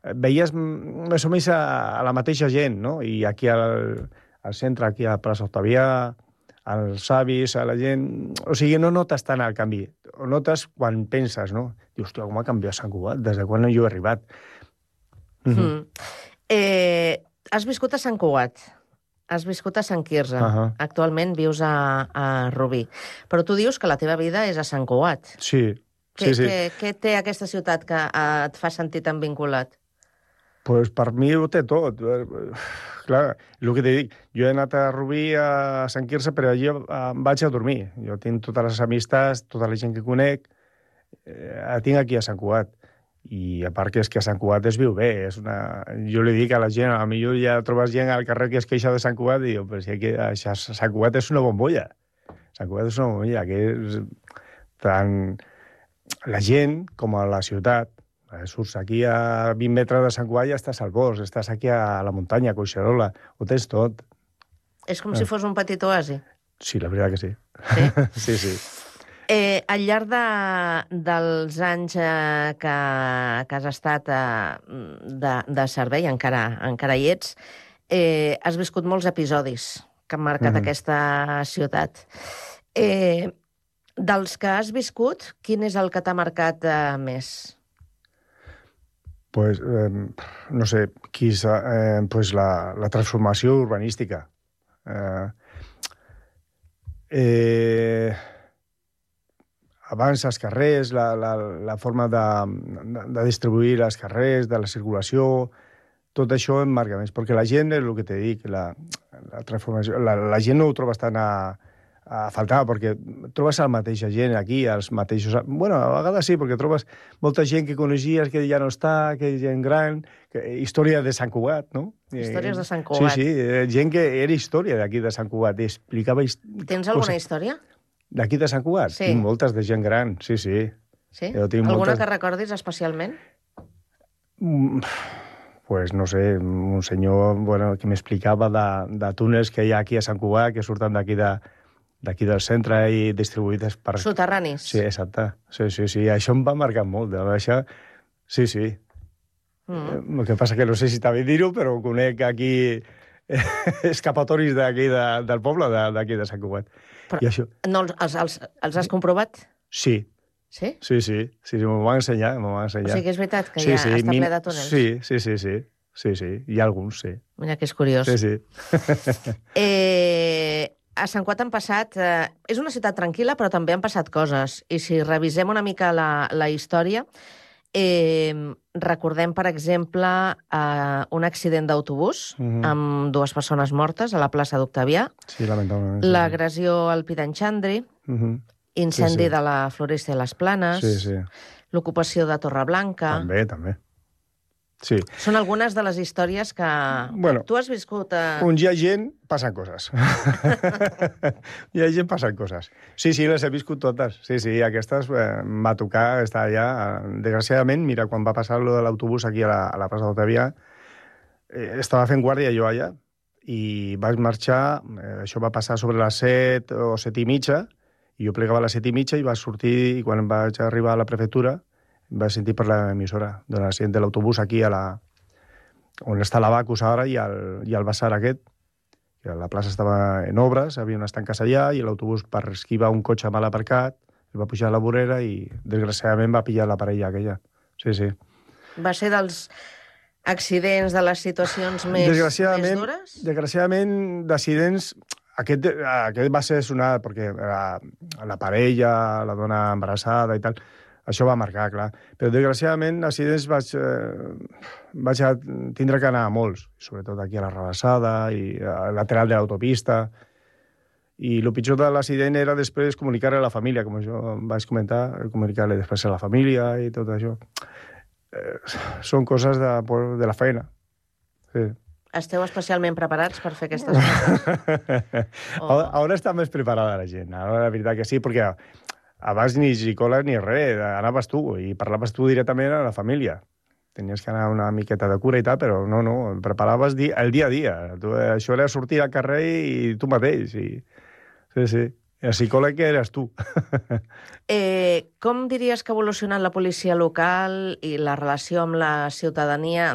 veies més o menys a la mateixa gent, no? I aquí al centre, aquí a Plaça Octavià, als avis, a la gent... O sigui, no notes tant el canvi. Ho notes quan penses, no? Dius, hòstia, com ha canviat Sant Cugat? Des de quan jo he arribat? Has viscut a Sant Cugat, has viscut a Sant Quirze, actualment vius a Rubí, però tu dius que la teva vida és a Sant Cugat. Sí. Què té aquesta ciutat que et fa sentir tan vinculat? Pues per mi ho té tot. Clar, el que t'he dit, jo he anat a Rubí, a Sant Quirze, però allí em vaig a dormir. Jo tinc totes les amistats, tota la gent que conec, la tinc aquí a Sant Cugat. I a part que és que a Sant Cugat es viu bé. Jo li dic a la gent, potser ja trobes gent al carrer que es queixa de Sant Cugat i diu, però si Sant Cugat és una bombolla. Sant Cugat és una bombolla, que és tant la gent com a la ciutat. Surts aquí a 20 metres de Sant Cugat i estàs al bosc, estàs aquí a la muntanya, a Collserola, ho tens tot. És com si fos un petit oasi. Sí, la veritat que sí. Sí? Sí. Al llarg dels anys que has estat de servei, encara hi ets, has viscut molts episodis que han marcat aquesta ciutat. Dels que has viscut, quin és el que t'ha marcat més? Pues, no sé, pues la transformació urbanística. Abans els carrers, la forma de distribuir els carrers, de la circulació, tot això em marca més, perquè la gent, és el que t'he dit, la transformació, la gent no ho trobes tant a faltar, perquè trobes la mateixa gent aquí, els mateixos... Bueno, a vegades sí, perquè trobes molta gent que coneixies, que ja no està, que és gent gran, història de Sant Cugat, no? Històries de Sant Cugat. Sí, gent que era història d'aquí de Sant Cugat, explicava... Tens alguna història? D'aquí de Sant Cugat? Sí. Tinc moltes de gent gran, sí. Sí? Alguna que recordis especialment? Pues no sé, un senyor que m'explicava de túnels que hi ha aquí a Sant Cugat, que surten d'aquí del centre i distribuïts per... Soterranis. Sí, exacte. Sí. Això em va marcar molt. Això... Sí. El que passa que no sé si t'ha de dir-ho, però conec aquí escapatoris d'aquí del poble, d'aquí de Sant Cugat. Però I això... no, els has comprovat? Sí. Sí? Sí, m'ho van ensenyar, O sigui que és veritat que ja està ple de túnels? Sí. Hi ha alguns, sí. Mira que és curiós. Sí. A Sant Cugat han passat... és una ciutat tranquil·la, però també han passat coses. I si revisem una mica la història, recordem, per exemple, un accident d'autobús amb 2 persones mortes a la plaça d'Octavià. Sí, lamentablement. L'agressió al Pidanxandri, incendi de la Floresta i les Planes, l'ocupació de Torreblanca... També. Sí. Són algunes de les històries que tu has viscut. On hi ha gent, passen coses. Hi ha gent, passen coses. Sí, les he viscut totes. Sí, aquestes m'ha tocat estar allà. Desgraciadament, mira, quan va passar lo de l'autobús aquí a la plaça d'Octavià, estava fent guàrdia jo allà i vaig marxar, això va passar sobre les 7 o 7 i mitja, i jo plegava a les 7 i mitja i vaig sortir, i quan vaig arribar a la prefectura vaig sentir per l'emissora de l'accident de l'autobús aquí on està l'Abacus ara i el basar aquest. La plaça estava en obres, havia unes tanques allà i l'autobús, per esquivar un cotxe mal aparcat, el va pujar a la vorera i desgraciadament va pillar la parella aquella. Sí. Va ser dels accidents, de les situacions més dures? Desgraciadament, d'accidents... Aquest va ser sonat perquè la parella, la dona embarassada i tal... Això va marcar, clar. Però, desgraciadament, accidents vaig tindre que anar a molts, sobretot aquí a la Rabassada i al lateral de l'autopista. I el pitjor de l'accident era després comunicar-li a la família, com jo vaig comentar, comunicar-li després a la família i tot això. Són coses de la feina. Sí. Esteu especialment preparats per fer aquestes coses? Ara està més preparada la gent. Ara, la veritat que sí, perquè abans ni psicòleg ni res, anaves tu i parlaves tu directament a la família. Tenies que anar una miqueta de cura i tal, però no, preparaves el dia a dia. Això era sortir al carrer i tu mateix. Sí. El psicòleg eres tu. Com diries que ha evolucionat la policia local i la relació amb la ciutadania